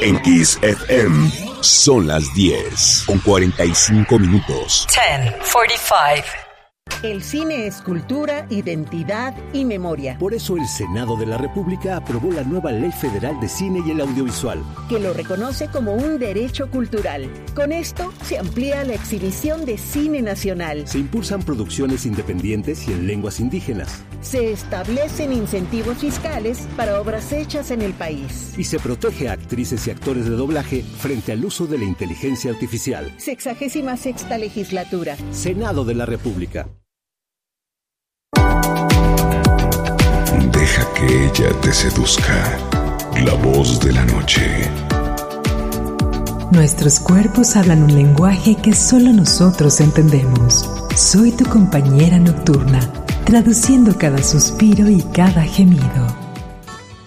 En Kiss FM son las 10:45. 10:45. El cine es cultura, identidad y memoria. Por eso el Senado de la República aprobó la nueva Ley Federal de Cine y el Audiovisual, que lo reconoce como un derecho cultural. Con esto se amplía la exhibición de cine nacional. Se impulsan producciones independientes y en lenguas indígenas. Se establecen incentivos fiscales para obras hechas en el país. Y se protege a actrices y actores de doblaje frente al uso de la inteligencia artificial. 66ª legislatura. Senado de la República. Deja que ella te seduzca. La voz de la noche. Nuestros cuerpos hablan un lenguaje que solo nosotros entendemos. Soy tu compañera nocturna, traduciendo cada suspiro y cada gemido.